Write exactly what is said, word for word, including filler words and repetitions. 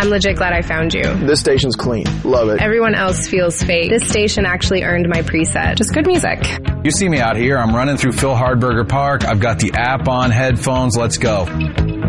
I'm legit glad I found you. This station's clean. Love it. Everyone else feels fake. This station actually earned my preset. Just good music. You see me out here. I'm running through Phil Hardberger Park. I've got the app on, headphones. Let's go.